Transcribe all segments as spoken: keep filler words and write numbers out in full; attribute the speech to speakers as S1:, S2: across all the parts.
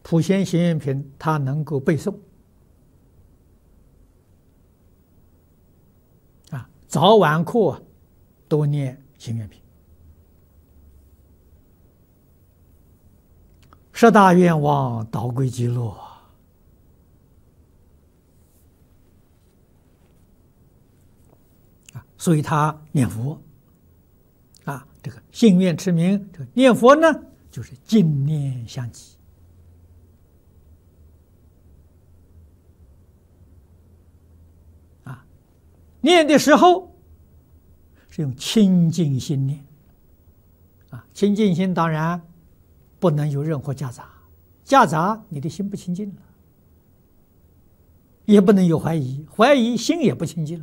S1: 普贤行愿品他能够背诵啊，早晚课都念行愿品。十大愿望导归极乐啊，所以他念佛啊，这个信愿持名，这个念佛呢，就是净念相继啊。念的时候是用清净心念啊，清净心当然不能有任何夹杂，夹杂你的心不清净了，也不能有怀疑，怀疑心也不清净了。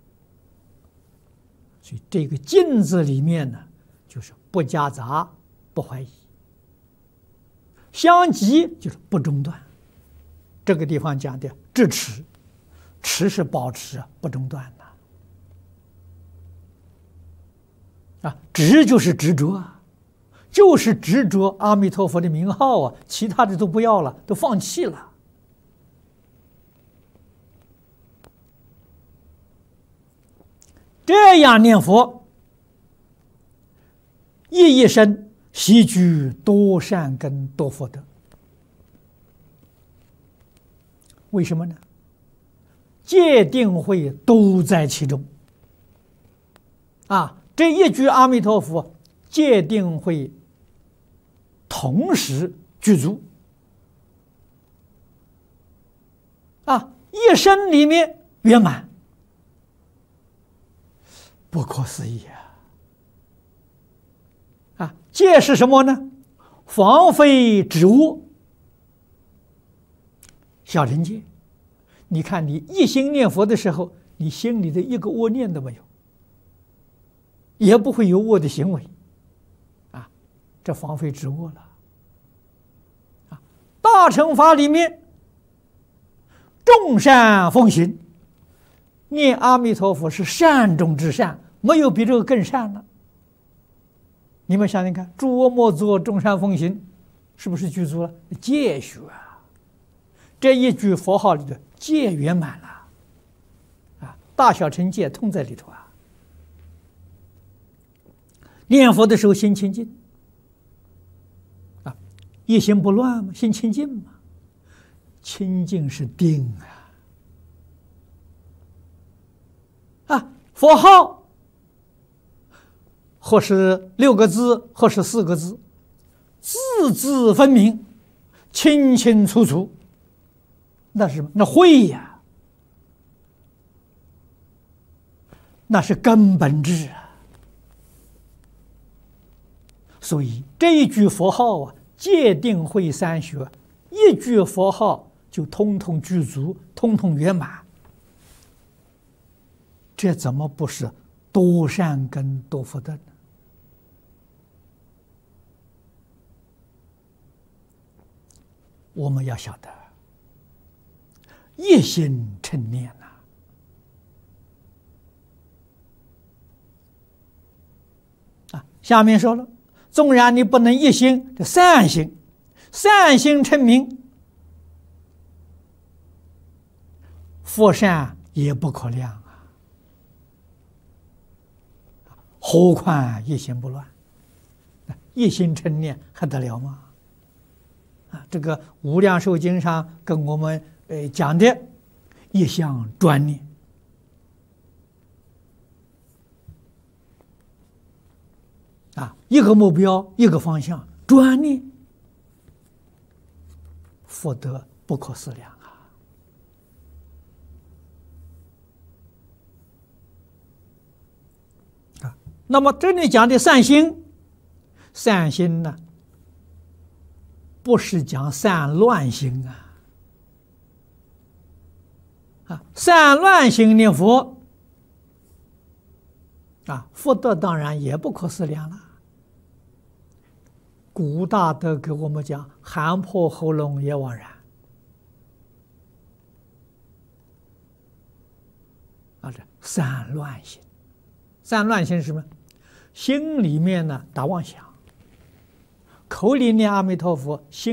S1: 所以这个净字里面呢，就是不夹杂，不怀疑，相继就是不中断。这个地方讲的支持，持是保持不中断的啊，执就是执着啊。就是执着阿弥陀佛的名号啊，其他的都不要了，都放弃了。这样念佛，一一生悉具多善根多福德。为什么呢？戒定慧都在其中啊！这一句阿弥陀佛，戒定慧同时具足啊，一生里面圆满，不可思议啊！啊，戒是什么呢？防非止恶，小乘戒。你看，你一心念佛的时候，你心里的一个恶念都没有，也不会有恶的行为啊，这防非止恶了。大乘法里面，众善奉行，念阿弥陀佛是善中之善，没有比这个更善了。你们想想看，诸恶莫作，众善奉行，是不是具足了？戒学啊，这一句佛号里的戒圆满了啊，大小乘戒通在里头啊。念佛的时候心清净。一心不乱嘛，心清净嘛，清净是定啊！啊，佛号或是六个字，或是四个字，字字分明，清清楚楚，那是那慧呀，那是根本智啊！所以这一句佛号啊，戒定慧三学，一句佛号就通通具足，通通圆满。这怎么不是多善根多福德呢？我们要晓得，一心称念呐、啊。啊，下面说了。纵然你不能一心，这善心，善心称名，福善也不可量啊！何况一心不乱，一心称念还得了吗？啊，这个《无量寿经》上跟我们呃讲的，一向专念。啊，一个目标，一个方向，专念，福德不可思量啊！啊，那么这里讲的善心，善心呢，不是讲散乱心啊！啊，散乱心念佛，啊，福德当然也不可思量了。古大德给我们讲，喊破喉咙也枉然。啊，这散乱心，散乱心是什么？心里面呢打妄想，口里念阿弥陀佛，心